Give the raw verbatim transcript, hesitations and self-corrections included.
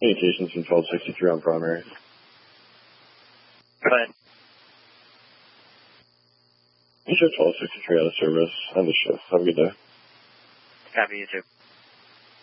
Communications from twelve sixty-three on primary. Go ahead. You sure twelve sixty-three out of service. End the shift. Have a good day. Copy, you too.